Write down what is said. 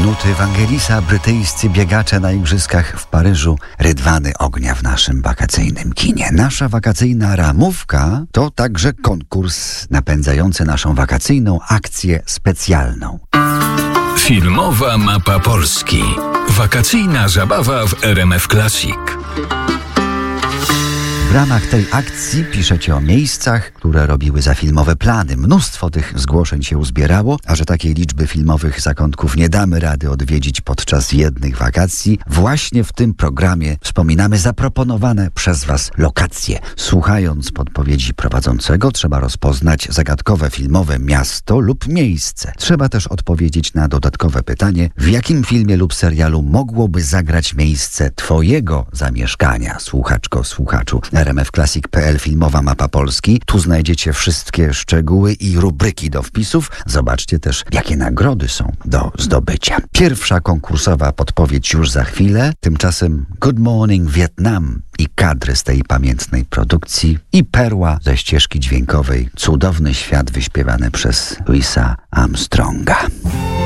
Nuty Ewangelisa, brytyjscy biegacze na igrzyskach w Paryżu, rydwany ognia w naszym wakacyjnym kinie. Nasza wakacyjna ramówka to także konkurs napędzający naszą wakacyjną akcję specjalną. Filmowa mapa Polski. Wakacyjna zabawa w RMF Classic. W ramach tej akcji piszecie o miejscach, które robiły za filmowe plany. Mnóstwo tych zgłoszeń się uzbierało, a że takiej liczby filmowych zakątków nie damy rady odwiedzić podczas jednych wakacji, właśnie w tym programie wspominamy zaproponowane przez Was lokacje. Słuchając podpowiedzi prowadzącego, trzeba rozpoznać zagadkowe filmowe miasto lub miejsce. Trzeba też odpowiedzieć na dodatkowe pytanie, w jakim filmie lub serialu mogłoby zagrać miejsce Twojego zamieszkania, słuchaczko, słuchaczu. rmfclassic.pl Filmowa mapa Polski. Tu znajdziecie wszystkie szczegóły i rubryki do wpisów. Zobaczcie też, jakie nagrody są do zdobycia. Pierwsza konkursowa podpowiedź już za chwilę. Tymczasem Good Morning Vietnam i kadry z tej pamiętnej produkcji i perła ze ścieżki dźwiękowej Cudowny świat wyśpiewany przez Louisa Armstronga.